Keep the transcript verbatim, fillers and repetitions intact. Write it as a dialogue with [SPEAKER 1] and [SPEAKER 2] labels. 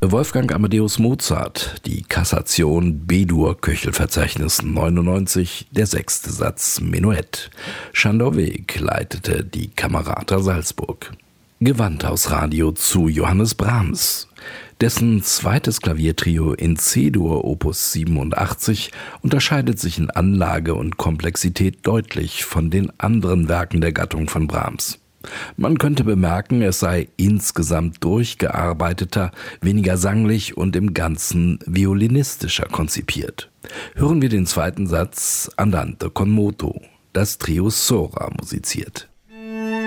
[SPEAKER 1] Wolfgang Amadeus Mozart, die Kassation B-Dur, Köchelverzeichnis neunundneunzig, der sechste Satz Menuett. Sándor Vég leitete die Camerata Salzburg. Gewandhausradio zu Johannes Brahms. Dessen zweites Klaviertrio in C-Dur Opus siebenundachtzig unterscheidet sich in Anlage und Komplexität deutlich von den anderen Werken der Gattung von Brahms. Man könnte bemerken, es sei insgesamt durchgearbeiteter, weniger sanglich und im Ganzen violinistischer konzipiert. Hören wir den zweiten Satz Andante con moto, das Trio Sora musiziert.